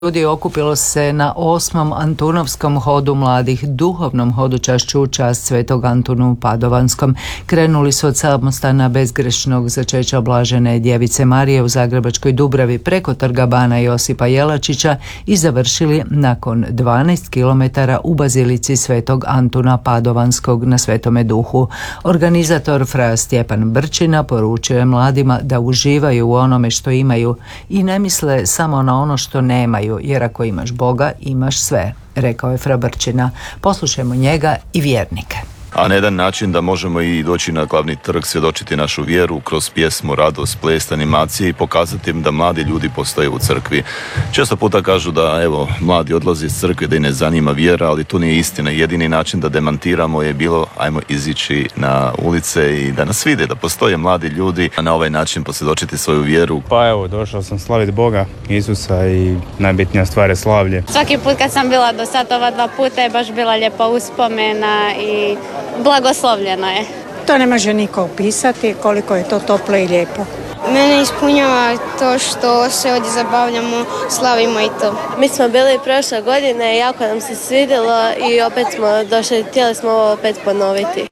Ljudi okupilo se na 8. Antunovskom hodu mladih, duhovnom hodočašću u čast Svetog Antunu u Padovanskom. Krenuli su od samostana bezgrešnog začeća Blažene Djevice Marije u Zagrebačkoj Dubravi preko trga Bana Josipa Jelačića i završili nakon 12 km u bazilici Svetog Antuna Padovanskog na Svetome Duhu. Organizator fra Stjepan Brčina poručio je mladima da uživaju u onome što imaju i ne misle samo na ono što nemaju, jer ako imaš Boga, imaš sve, rekao je fra Brčina. Poslušajmo njega i vjernike. A na jedan način da možemo i doći na glavni trg, svjedočiti našu vjeru kroz pjesmu, radost, ples, animacije i pokazati im da mladi ljudi postoje u crkvi. Često puta kažu da mladi odlaze iz crkve, da ih ne zanima vjera, ali to nije istina. Jedini način da demantiramo je bilo ajmo izići na ulice i da nas vide, da postoje mladi ljudi, a na ovaj način posvjedočiti svoju vjeru. Pa došao sam slaviti Boga, Isusa i najbitnija stvar je slavlje. Svaki put kad sam bila do sad ova 2 puta je baš bila lijepa uspomena i blagoslovljeno je. To ne može niko opisati koliko je to toplo i lijepo. Mene ispunjava to što se ovdje zabavljamo, slavimo i to. Mi smo bili prošle godine, jako nam se svidjelo i opet smo došli, htjeli smo ovo opet ponoviti.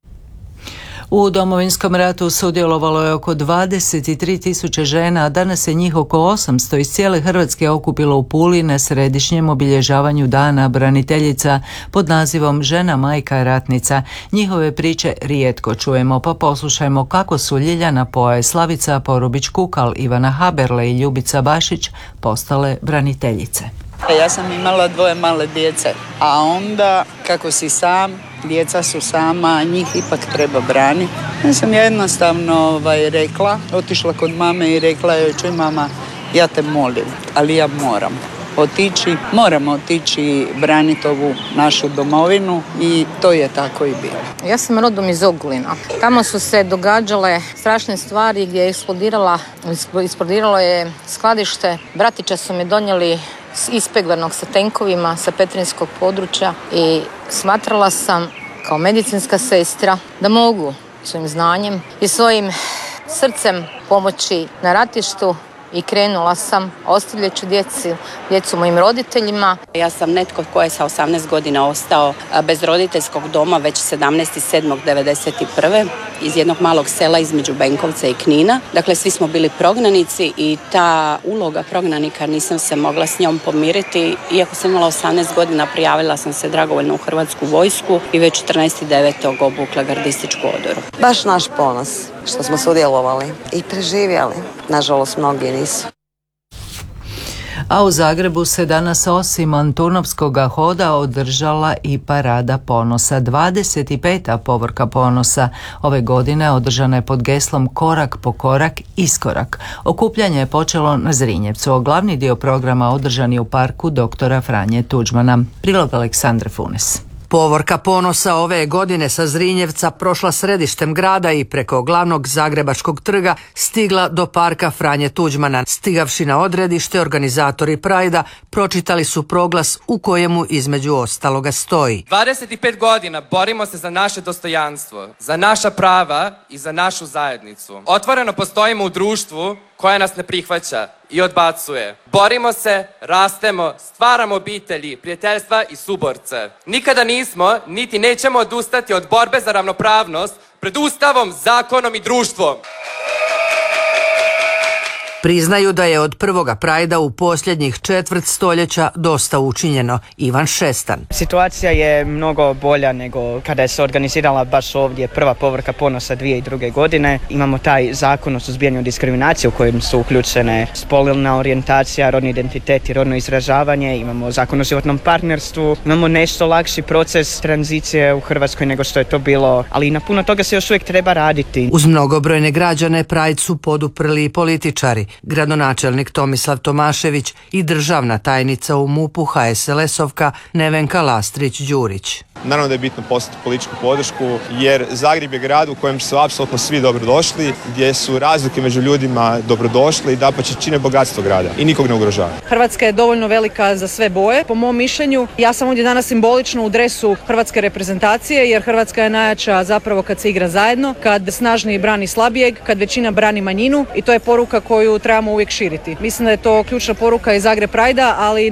U Domovinskom ratu sudjelovalo je oko 23.000 žena, a danas je njih oko 800 iz cijele Hrvatske okupilo u Puli na središnjem obilježavanju Dana braniteljica pod nazivom Žena, majka, ratnica. Njihove priče rijetko čujemo, pa poslušajmo kako su Ljiljana Poje, Slavica Porubić-Kukal, Ivana Haberle i Ljubica Bašić postale braniteljice. Ja sam imala 2 male djece, a onda kako si sam, djeca su sama, njih ipak treba braniti. Ja sam jednostavno rekla, otišla kod mame i rekla joj, čuj mama, ja te molim, ali ja moram otići braniti ovu našu domovinu i to je tako i bilo. Ja sam rodom iz Ogulina. Tamo su se događale strašne stvari gdje je eksplodiralo je skladište. Bratića su mi donijeli ispeglanog sa tenkovima sa petrinjskog područja i smatrala sam kao medicinska sestra da mogu svojim znanjem i svojim srcem pomoći na ratištu i krenula sam ostavljajući djecu mojim roditeljima. Ja sam netko tko je sa 18 godina ostao bez roditeljskog doma već 17.7.1991. iz jednog malog sela između Benkovca i Knina. Dakle, svi smo bili prognanici i ta uloga prognanika nisam se mogla s njom pomiriti. Iako sam imala 18 godina, prijavila sam se dragovoljno u Hrvatsku vojsku i već 14.9. obukla gardističku odoru. Baš naš ponos što smo sudjelovali i preživjeli. Nažalost, mnogi nisu. A u Zagrebu se danas osim Antunovskog hoda održala i Parada ponosa. 25. povorka ponosa ove godine održana je pod geslom Korak po korak, iskorak. Okupljanje je počelo na Zrinjevcu, a glavni dio programa održan je u parku doktora Franje Tuđmana. Prilog Aleksandre Funes. Povorka ponosa ove godine sa Zrinjevca prošla središtem grada i preko glavnog Zagrebačkog trga stigla do parka Franje Tuđmana. Stigavši na odredište, organizatori Prajda pročitali su proglas u kojemu između ostaloga stoji: 25 godina borimo se za naše dostojanstvo, za naša prava i za našu zajednicu. Otvoreno postojimo u društvu koja nas ne prihvaća i odbacuje. Borimo se, rastemo, stvaramo obitelji, prijateljstva i suborce. Nikada nismo, niti nećemo odustati od borbe za ravnopravnost pred Ustavom, zakonom i društvom. Priznaju da je od prvoga Prajda u posljednjih 1/4 stoljeća dosta učinjeno. Ivan Šestan. Situacija je mnogo bolja nego kada je se organizirala baš ovdje prva povorka ponosa 2002. godine. Imamo taj zakon o suzbijanju diskriminacije u kojem su uključene spolna orijentacija, rodni identitet i rodno izražavanje. Imamo zakon o životnom partnerstvu. Imamo nešto lakši proces tranzicije u Hrvatskoj nego što je to bilo, ali na puno toga se još uvijek treba raditi. Uz mnogobrojne građane Prajd su poduprli i političari. Gradonačelnik Tomislav Tomašević i državna tajnica u MUP-u HSLS-ovka Nevenka Lastrić-Đurić. Naravno da je bitno poslati političku podršku jer Zagreb je grad u kojem su apsolutno svi dobrodošli, gdje su razlike među ljudima dobrodošli i dapače čine bogatstvo grada i nikog ne ugrožava. Hrvatska je dovoljno velika za sve boje, po mom mišljenju. Ja sam ovdje danas simbolično u dresu hrvatske reprezentacije jer Hrvatska je najjača zapravo kad se igra zajedno, kad snažniji brani slabijeg, kad većina brani manjinu i to je poruka koju trebamo uvijek širiti. Mislim da je to ključna poruka iz Zagreb Pride-a, ali